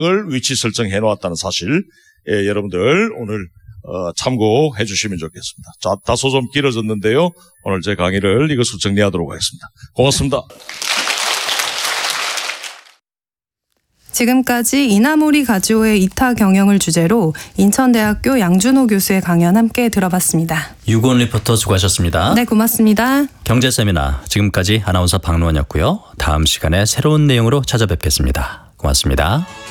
위치 설정해 놓았다는 사실, 여러분들 오늘 참고해 주시면 좋겠습니다. 자, 다소 좀 길어졌는데요. 오늘 제 강의를 이것으로 정리하도록 하겠습니다. 고맙습니다. 지금까지 이나모리 가지오의 이타 경영을 주제로 인천대학교 양준호 교수의 강연 함께 들어봤습니다. 유고원 리포터 수고하셨습니다. 네, 고맙습니다. 경제 세미나 지금까지 아나운서 박노원이었고요. 다음 시간에 새로운 내용으로 찾아뵙겠습니다. 고맙습니다.